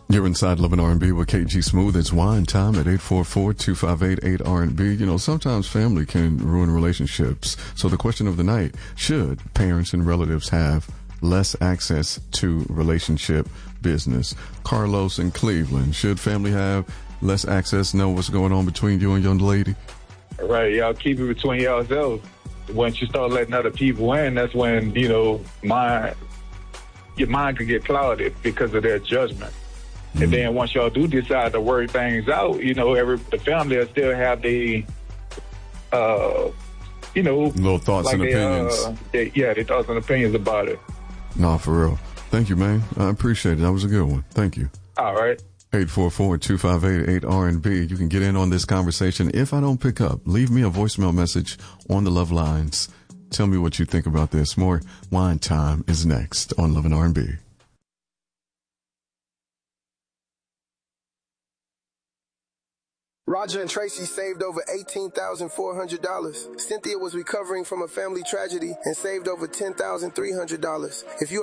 You're inside Love and R&B with KG Smooth. It's wine time at 844-258-8R&B. You know, sometimes family can ruin relationships. So the question of the night, should parents and relatives have less access to relationship business? Carlos in Cleveland, should family have less access, know what's going on between you and young lady? Right, y'all keep it between yourselves. Once you start letting other people in, that's when, you know, your mind can get clouded because of their judgment. Mm-hmm. And then once y'all do decide to work things out, you know, the family will still have the, you know, little thoughts like and opinions. Their thoughts and opinions about it. No, for real. Thank you, man. I appreciate it. That was a good one. Thank you. All right. 844-258-8R&B. You can get in on this conversation. If I don't pick up, leave me a voicemail message on the Love Lines. Tell me what you think about this. More Wine Time is next on Love and R&B. Roger and Tracy saved over $18,400. Cynthia was recovering from a family tragedy and saved over $10,300. If you